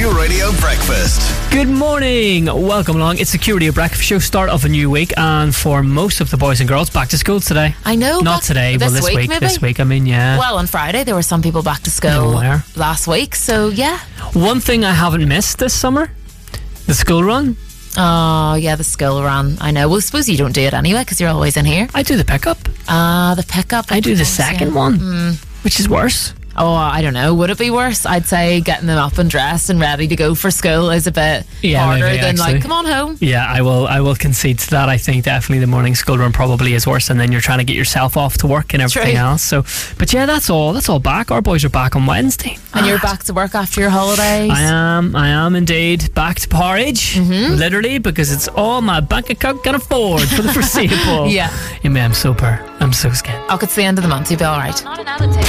Q Radio Breakfast. Good morning. Welcome along. It's the Q Radio Breakfast Show, start of a new week, and for most of the boys and girls, back to school today. I know. Not today, but this week. Maybe? This week, I mean, yeah. Well, on Friday there were some people back to school last week, so yeah. One thing I haven't missed this summer, the school run. Oh, yeah, the school run. I know. Well, I suppose you don't do it anyway because you're always in here. I do the pickup. The pickup. I do the second one, which is worse. Oh, I don't know. Would it be worse? I'd say getting them up and dressed and ready to go for school is a bit harder maybe, than actually. like, come on home. Yeah, I will concede to that. I think definitely the morning school run probably is worse, and then you're trying to get yourself off to work and everything else. So, but yeah, that's all back. Our boys are back on Wednesday. And you're back to work after your holidays? I am indeed back to porridge, literally, because it's all my bank account can afford for the foreseeable. Yeah. I'm so scared. Oh, it's the end of the month. You'll be alright.